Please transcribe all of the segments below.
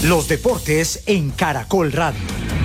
Los deportes en Caracol Radio.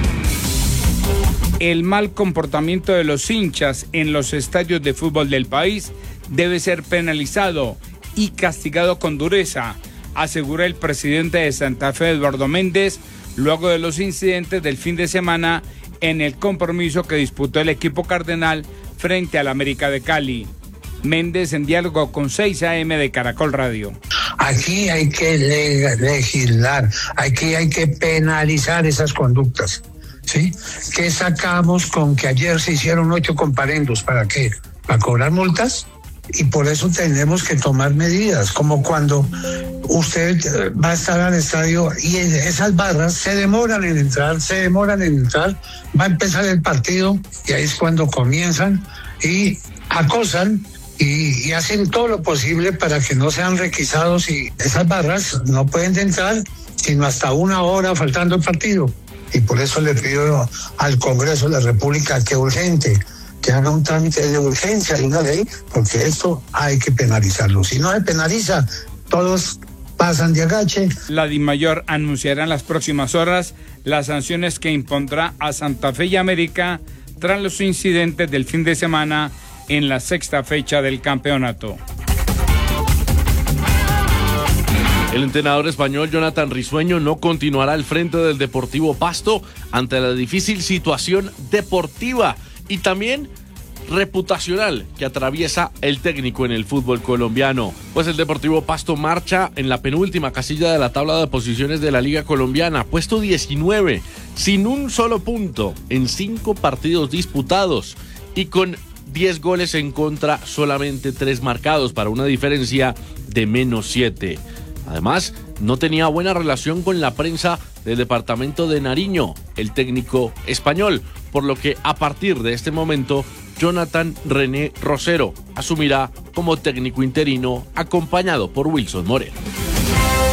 El mal comportamiento de los hinchas en los estadios de fútbol del país debe ser penalizado y castigado con dureza, asegura el presidente de Santa Fe, Eduardo Méndez, luego de los incidentes del fin de semana en el compromiso que disputó el equipo cardenal frente al América de Cali. Méndez en diálogo con 6 AM de Caracol Radio. Aquí hay que legislar, aquí hay que penalizar esas conductas, ¿sí? ¿Qué sacamos con que ayer se hicieron 8 comparendos? ¿Para qué? ¿Para cobrar multas? Y por eso tenemos que tomar medidas, como cuando usted va a estar al estadio y esas barras se demoran en entrar, va a empezar el partido y ahí es cuando comienzan y acosan y hacen todo lo posible para que no sean requisados, y esas barras no pueden entrar sino hasta 1 hora faltando el partido. Y por eso le pido al Congreso de la República que haga un trámite de urgencia de una ley, porque esto hay que penalizarlo. Si no se penaliza, todos pasan de agache. La DIMAYOR anunciará en las próximas horas las sanciones que impondrá a Santa Fe y América tras los incidentes del fin de semana en la 6ª fecha del campeonato. El entrenador español Jonathan Risueño no continuará al frente del Deportivo Pasto ante la difícil situación deportiva y también reputacional que atraviesa el técnico en el fútbol colombiano. Pues el Deportivo Pasto marcha en la penúltima casilla de la tabla de posiciones de la Liga Colombiana, puesto 19, sin un solo punto en 5 partidos disputados y con 10 goles en contra, solamente 3 marcados, para una diferencia de -7. Además, no tenía buena relación con la prensa del departamento de Nariño, el técnico español, por lo que a partir de este momento, Jonathan René Rosero asumirá como técnico interino, acompañado por Wilson Moreno.